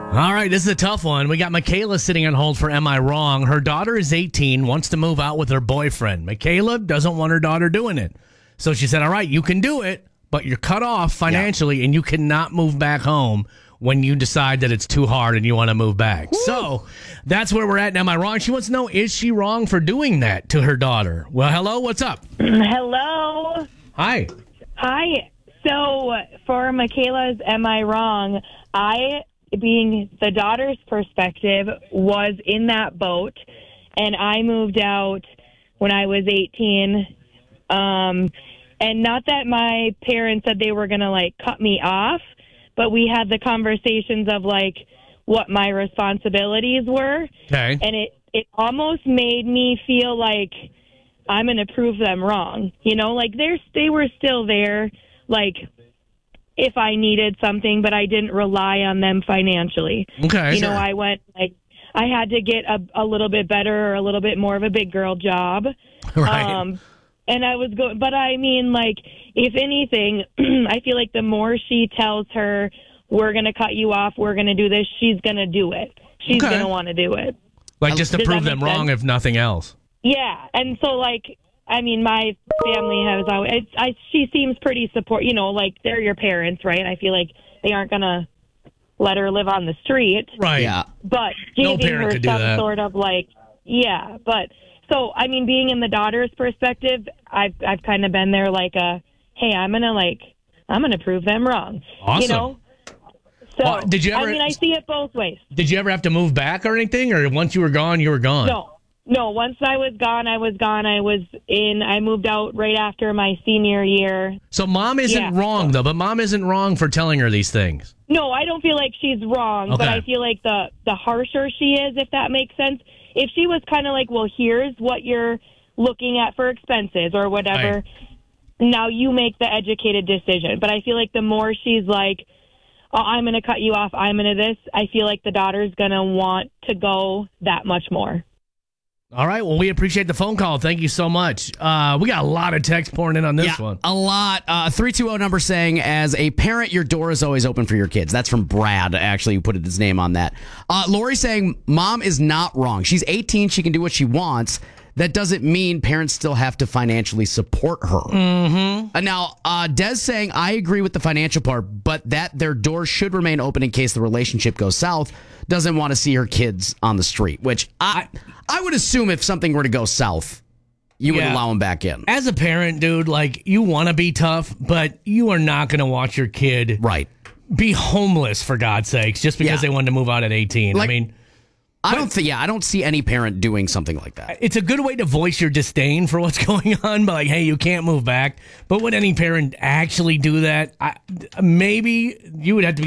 All right, this is a tough one. We got Michaela sitting on hold for Am I Wrong? Her daughter is 18, wants to move out with her boyfriend. Michaela doesn't want her daughter doing it. So she said, all right, you can do it, but you're cut off financially and you cannot move back home when you decide that it's too hard and you want to move back. Woo. So that's where we're at. Am I wrong? She wants to know, is she wrong for doing that to her daughter? Well, hello, what's up? Hello. Hi. Hi. So for Michaela's Am I Wrong, I, being the daughter's perspective, was in that boat, and I moved out when I was 18. And not that my parents said they were going to, cut me off, but we had the conversations of, what my responsibilities were. Okay. And it almost made me feel like I'm going to prove them wrong. You know, they were still there, if I needed something, but I didn't rely on them financially. Okay. You know, I went, I had to get a little bit better or a little bit more of a big girl job. Right. And I was going, but I mean, if anything, I feel like the more she tells her, we're going to cut you off, we're going to do this, she's going to do it. She's going to want to do it. Just to prove them wrong, if nothing else. Yeah. And so, my family has always, she seems pretty they're your parents, right? I feel like they aren't going to let her live on the street. Right. Yeah. But No giving parent her could do some that. sort of but so, I mean, being in the daughter's perspective, I've kind of been there hey, I'm going to prove them wrong. Awesome. You know? So, Well, did you ever, I see it both ways. Did you ever have to move back or anything? Or once you were gone, you were gone? No, once I was gone, I was gone. I moved out right after my senior year. So mom isn't wrong, though, but mom isn't wrong for telling her these things. No, I don't feel like she's wrong, Okay. but I feel like the harsher she is, if that makes sense. If she was kind of well, here's what you're looking at for expenses or whatever, Right. Now you make the educated decision. But I feel like the more she's oh, I'm going to cut you off, I'm going to this, I feel like the daughter's going to want to go that much more. All right. Well, we appreciate the phone call. Thank you so much. We got a lot of text pouring in on this one. A lot. 320 number saying, as a parent, your door is always open for your kids. That's from Brad, actually, who put his name on that. Lori saying, mom is not wrong. She's 18. She can do what she wants. That doesn't mean parents still have to financially support her. Mm-hmm. Now, Des saying, I agree with the financial part, but that their door should remain open in case the relationship goes south. Doesn't want to see her kids on the street, which I would assume if something were to go south, you would allow them back in. As a parent, dude, you want to be tough, but you are not going to watch your kid be homeless, for God's sakes, just because they wanted to move out at 18. I mean, I don't see any parent doing something like that. It's a good way to voice your disdain for what's going on, but hey, you can't move back. But would any parent actually do that? Maybe you would have to be